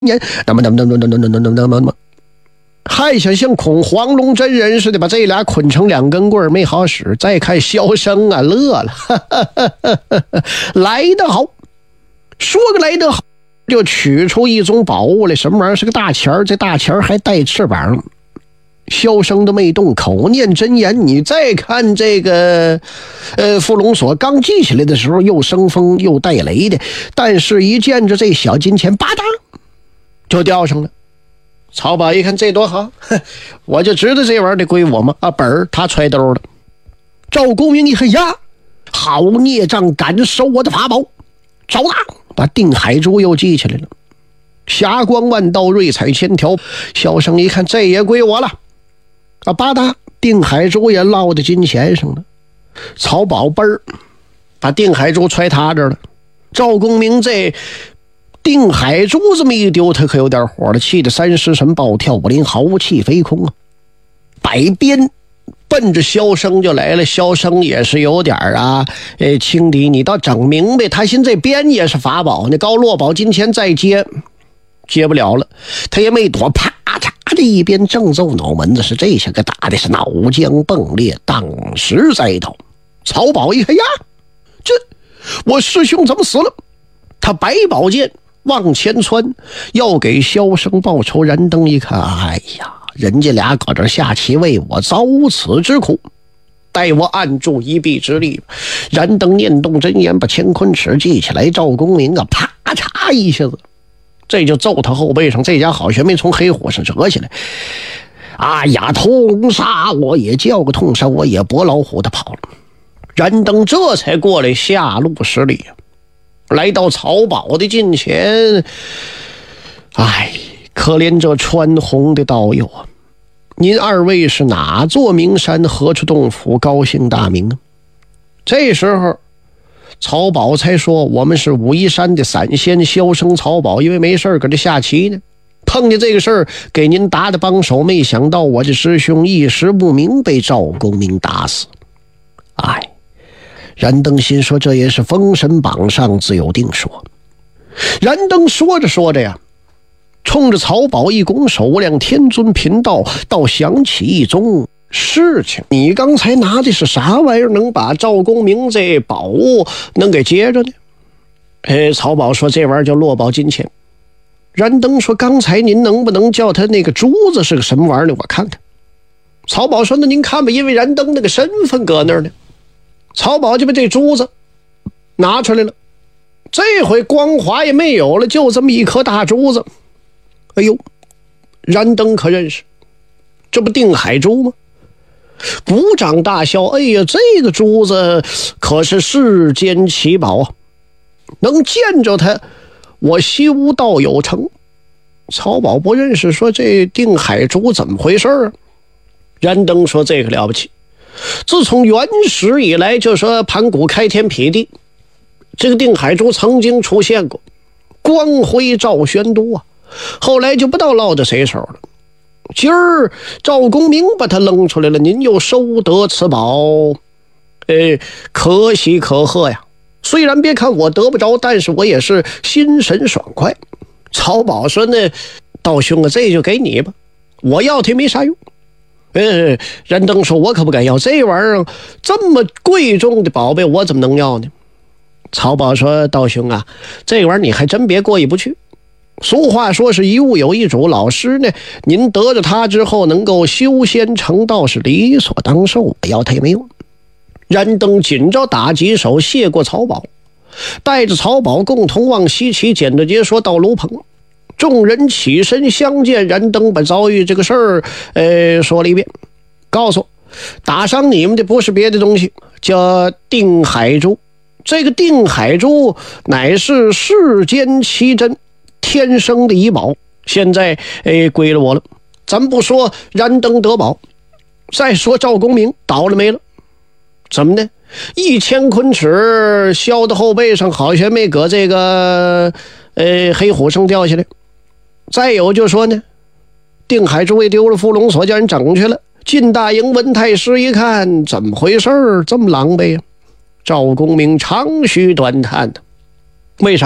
年，那么，还想像孔黄龙真人似的把这俩捆成两根棍儿，没好使。再看萧生啊，乐了，来得好，说个来得好，就取出一种宝物来，什么玩意儿？是个大钱儿，这大钱儿还带翅膀。萧生都没动口，念真言。你再看这个伏龙锁刚系起来的时候，又生风又带雷的，但是一见着这小金钱，吧嗒就掉上了。曹宝一看这多好，我就知道这玩意儿得归我嘛。啊，本儿他揣兜了。赵公明一看呀，好孽障，敢收我的法宝，找他，把定海珠又系起来了。霞光万道，瑞彩千条。萧生一看这也归我了。啊，吧嗒，定海珠也落在金钱上了。曹宝奔儿把定海珠揣他这儿了。赵公明这定海珠这么一丢，他可有点火了，气得三尸神暴跳武林，豪气飞空啊！百鞭奔着萧生就来了。萧生也是有点轻敌，你倒整明白，他寻这鞭也是法宝，那高落宝金钱再接不了了，他也没躲，啪嚓的一边正揍脑门子，是这下个打的是脑浆迸裂，当时栽倒。曹宝一看呀，这我师兄怎么死了？他摆宝剑往前窜，要给萧生报仇。燃灯一看，哎呀，人家俩搁这下棋，为我遭此之苦，待我按住一臂之力。燃灯念动真言，把乾坤尺记起来。赵公明啊，啪嚓一下子，这就揍他后背上。这家好悬没从黑火上折下来。哎呀，痛杀我也叫个痛杀我也，搏老虎的跑了。燃灯这才过来下路10里，来到曹宝的近前。哎，可怜这穿红的道友啊，您二位是哪座名山何处洞府高姓大名啊？这时候曹宝才说，我们是武夷山的散仙萧生曹宝，因为没事搁这下棋呢，碰见这个事儿给您打的帮手，没想到我这师兄一时不明，被赵公明打死。哎，燃灯心说，这也是封神榜上自有定说。燃灯说着说着呀，冲着曹宝一拱手，无量天尊频道，倒想起一宗事情。你刚才拿的是啥玩意儿，能把赵公明这宝物能给接着呢？曹宝说，这玩意儿叫落宝金钱。燃灯说，刚才您能不能叫他那个珠子是个什么玩意儿呢？我看看。曹宝说，那您看吧，因为燃灯那个身份搁那儿呢。曹宝就把这珠子拿出来了，这回光华也没有了，就这么一颗大珠子。哎呦，燃灯可认识，这不定海珠吗？鼓掌大笑，哎呀，这个珠子可是世间奇宝啊，能见着它，我修道有成。曹宝不认识，说这定海珠怎么回事啊？燃灯说，这个了不起，自从原始以来，就说盘古开天辟地，这个定海珠曾经出现过，光辉照玄都啊，后来就不知道落到谁手了。今儿赵公明把他扔出来了，您又收得此宝，可喜可贺呀。虽然别看我得不着，但是我也是心神爽快。曹宝说呢，道兄啊，这就给你吧，我要它没啥用。燃灯说，我可不敢要这玩意儿，这么贵重的宝贝我怎么能要呢？曹宝说，道兄啊，这玩意儿你还真别过意不去。俗话说是一物有一主，老师呢，您得着他之后能够修仙成道是理所当受，要他也没用。燃灯紧着打几手谢过曹宝，带着曹宝共同往西岐。简德杰说，到炉棚，众人起身相见。燃灯把遭遇这个事儿说了一遍，告诉打伤你们的不是别的东西，叫定海珠。这个定海珠乃是世间奇珍，天生的遗宝，现在归了我了。咱不说燃灯得宝，再说赵公明倒了没了。怎么呢？1000昆尺削到后背上，好像没搁这个黑虎上掉下来。再有就说呢，定海珠也丢了，伏龙锁叫人整去了。进大营文太师一看，怎么回事这么狼狈啊？赵公明长吁短叹的，为啥呀？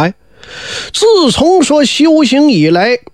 自从说修行以来，